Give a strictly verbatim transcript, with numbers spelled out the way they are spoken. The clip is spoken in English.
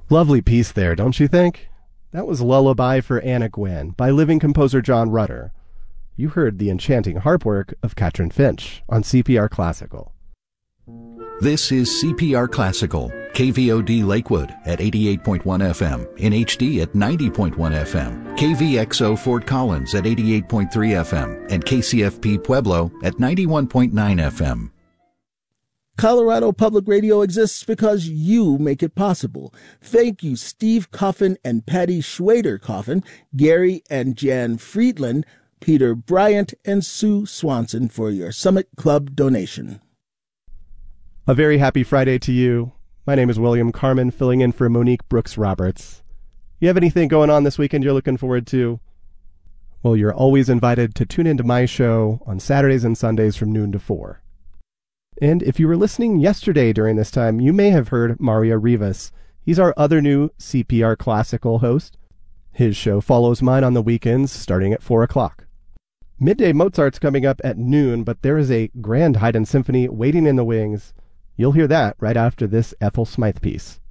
Lovely piece there, don't you think? That was Lullaby for Anna Gwynn by living composer John Rutter. You heard the enchanting harp work of Katrin Finch on C P R Classical. This is C P R Classical, K V O D Lakewood at eighty-eight point one F M, in H D at ninety point one F M, K V X O Fort Collins at eighty-eight point three F M, and K C F P Pueblo at ninety-one point nine F M. Colorado Public Radio exists because you make it possible. Thank you, Steve Coffin and Patty Schwader Coffin, Gary and Jan Friedland, Peter Bryant, and Sue Swanson for your Summit Club donation. A very happy Friday to you. My name is William Carmen, filling in for Monique Brooks-Roberts. You have anything going on this weekend you're looking forward to? Well, you're always invited to tune into my show on Saturdays and Sundays from noon to four. And if you were listening yesterday during this time, you may have heard Mario Rivas. He's our other new C P R Classical host. His show follows mine on the weekends, starting at four o'clock. Midday Mozart's coming up at noon, but there is a grand Haydn symphony waiting in the wings. You'll hear that right after this Ethel Smythe piece.